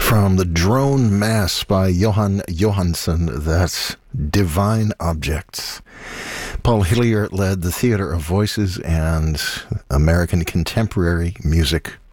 From the Drone Mass by Johan Johansson, that's Divine Objects. Paul Hillier led the Theater of Voices and American Contemporary Music